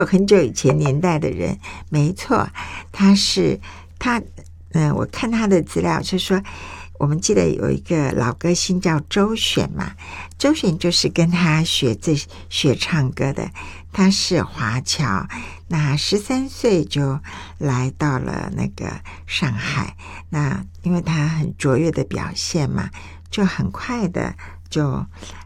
很久以前年代的人，没错，我看他的资料就说，我们记得有一个老歌星叫周璇嘛，周璇就是跟他学唱歌的，他是华侨，那13岁就来到了那个上海，那因为他很卓越的表现嘛，就很快的就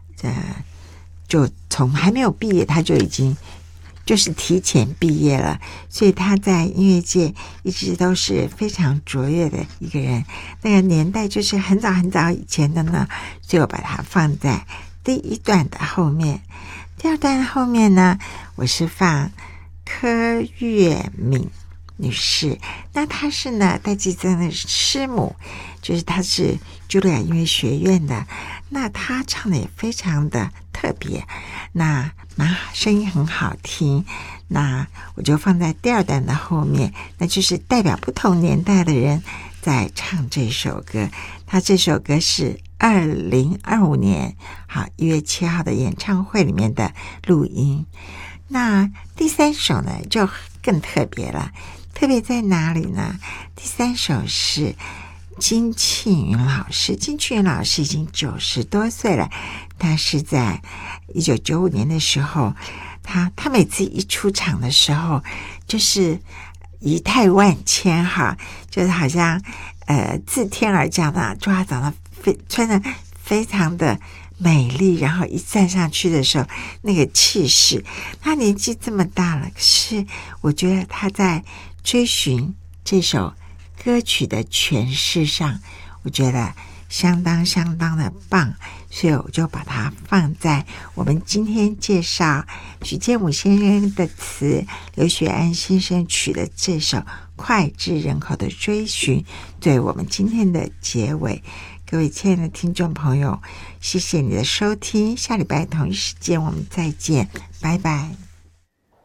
从还没有毕业他就已经就是提前毕业了，所以他在音乐界一直都是非常卓越的一个人。那个年代就是很早很早以前的呢，所以我把它放在第一段的后面。第二段后面呢，我是放柯月敏女士，那她是呢戴季增的师母，就是她是茱莉亚音乐学院的，那她唱的也非常的特别，那声音很好听，那我就放在第二段的后面，那就是代表不同年代的人在唱这首歌。他这首歌是2025年1月7号的演唱会里面的录音。那第三首呢就更特别了，特别在哪里呢？第三首是金庆云老师，金庆云老师已经90多岁了，他是在1995年的时候，他每次一出场的时候就是仪态万千哈，就是好像自天而降的，就他长得穿得非常的美丽，然后一站上去的时候那个气势，他年纪这么大了，可是我觉得他在追寻这首歌曲的诠释上，我觉得相当的棒，所以我就把它放在我们今天介绍许建武先生的词，刘学安先生曲的这首脍炙人口的追寻，对我们今天的结尾。各位亲爱的听众朋友，谢谢你的收听，下礼拜同一时间我们再见，拜拜。